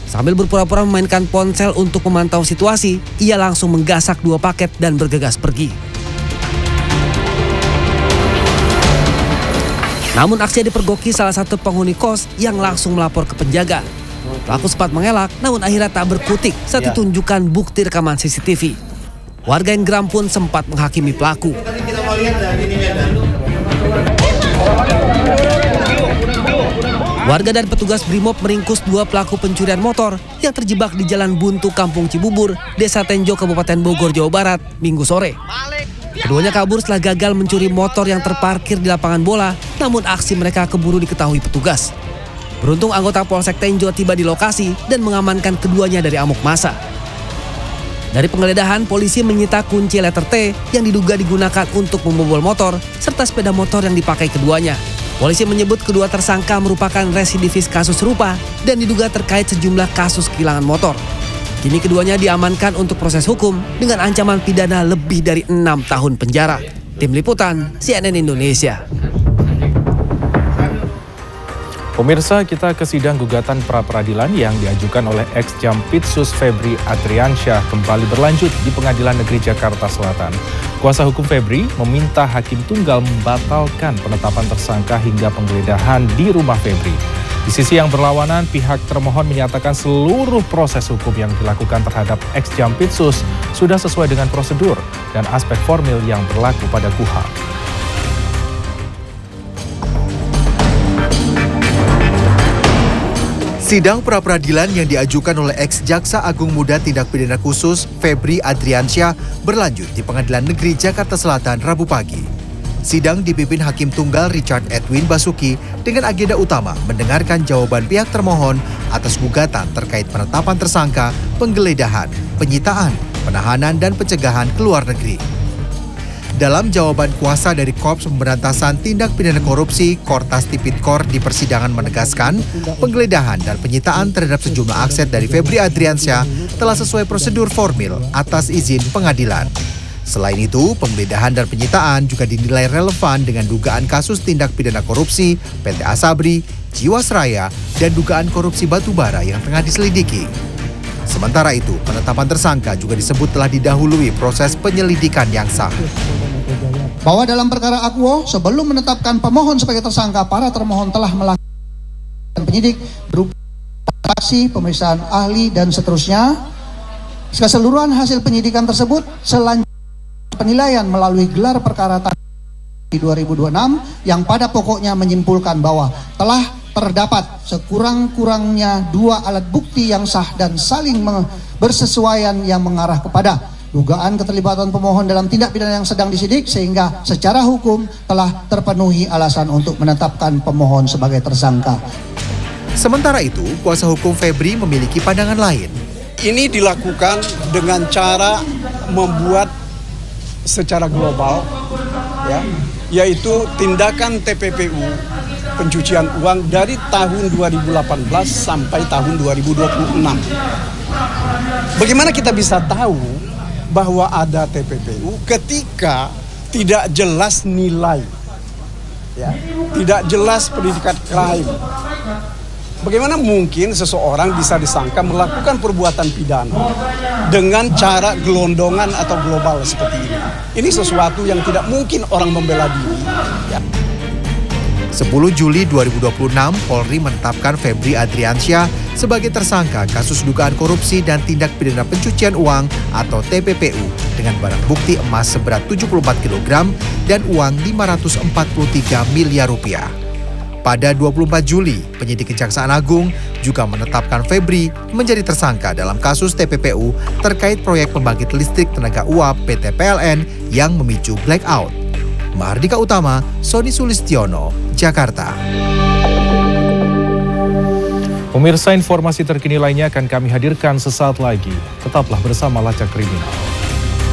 Sambil berpura-pura memainkan ponsel untuk memantau situasi, ia langsung menggasak 2 paket dan bergegas pergi. Namun aksinya dipergoki salah satu penghuni kos yang langsung melapor ke penjaga. Pelaku sempat mengelak, namun akhirnya tak berkutik saat ditunjukkan bukti rekaman CCTV. Warga yang geram pun sempat menghakimi pelaku. Warga dan petugas Brimob meringkus 2 pelaku pencurian motor yang terjebak di Jalan Buntu Kampung Cibubur, Desa Tenjo, Kabupaten Bogor, Jawa Barat, Minggu sore. Keduanya kabur setelah gagal mencuri motor yang terparkir di lapangan bola, namun aksi mereka keburu diketahui petugas. Beruntung anggota Polsek Tenjo tiba di lokasi dan mengamankan keduanya dari amuk massa. Dari penggeledahan, polisi menyita kunci letter T yang diduga digunakan untuk membobol motor, serta sepeda motor yang dipakai keduanya. Polisi menyebut kedua tersangka merupakan residivis kasus serupa dan diduga terkait sejumlah kasus kehilangan motor. Kini keduanya diamankan untuk proses hukum dengan ancaman pidana lebih dari 6 tahun penjara. Tim Liputan, CNN Indonesia. Pemirsa, kita ke sidang gugatan pra-peradilan yang diajukan oleh ex-Jampitsus Febri Adriansyah kembali berlanjut di Pengadilan Negeri Jakarta Selatan. Kuasa hukum Febri meminta Hakim Tunggal membatalkan penetapan tersangka hingga penggeledahan di rumah Febri. Di sisi yang berlawanan, pihak termohon menyatakan seluruh proses hukum yang dilakukan terhadap ex-Jampitsus sudah sesuai dengan prosedur dan aspek formil yang berlaku pada KUHP. Sidang pra-peradilan yang diajukan oleh ex-Jaksa Agung Muda Tindak Pidana Khusus Febri Adriansyah berlanjut di Pengadilan Negeri Jakarta Selatan Rabu pagi. Sidang dipimpin Hakim Tunggal Richard Edwin Basuki dengan agenda utama mendengarkan jawaban pihak termohon atas gugatan terkait penetapan tersangka, penggeledahan, penyitaan, penahanan, dan pencegahan ke luar negeri. Dalam jawaban kuasa dari Korps Pemberantasan Tindak Pidana Korupsi Kortas Tipikor di persidangan menegaskan penggeledahan dan penyitaan terhadap sejumlah aset dari Febri Adriansyah telah sesuai prosedur formil atas izin pengadilan. Selain itu, penggeledahan dan penyitaan juga dinilai relevan dengan dugaan kasus tindak pidana korupsi PT Asabri, Jiwasraya, dan dugaan korupsi batubara yang tengah diselidiki. Sementara itu, penetapan tersangka juga disebut telah didahului proses penyelidikan yang sah. Bahwa dalam perkara akuo, sebelum menetapkan pemohon sebagai tersangka, para termohon telah melakukan penyidik berupa saksi, pemeriksaan ahli, dan seterusnya. Keseluruhan hasil penyidikan tersebut selanjutnya penilaian melalui gelar perkara di 2026 yang pada pokoknya menyimpulkan bahwa telah terdapat sekurang-kurangnya 2 alat bukti yang sah dan saling bersesuaian yang mengarah kepada dugaan keterlibatan pemohon dalam tindak pidana yang sedang disidik, sehingga secara hukum telah terpenuhi alasan untuk menetapkan pemohon sebagai tersangka. Sementara itu, kuasa hukum Febri memiliki pandangan lain. Ini dilakukan dengan cara membuat secara global, ya, yaitu tindakan TPPU pencucian uang dari tahun 2018 sampai tahun 2026. Bagaimana kita bisa tahu bahwa ada TPPU ketika tidak jelas nilai, ya, tidak jelas predikat crime? Bagaimana mungkin seseorang bisa disangka melakukan perbuatan pidana dengan cara gelondongan atau global seperti ini? Ini sesuatu yang tidak mungkin orang membela diri. Ya. 10 Juli 2026, Polri menetapkan Febri Adriansyah sebagai tersangka kasus dugaan korupsi dan tindak pidana pencucian uang atau TPPU dengan barang bukti emas seberat 74 kg dan uang 543 miliar rupiah. Pada 24 Juli, penyidik Kejaksaan Agung juga menetapkan Febri menjadi tersangka dalam kasus TPPU terkait proyek pembangkit listrik tenaga uap PT PLN yang memicu blackout. Mahardika Utama, Sony Sulistiono, Jakarta. Pemirsa, informasi terkini lainnya akan kami hadirkan sesaat lagi. Tetaplah bersama Lacak Kriminal.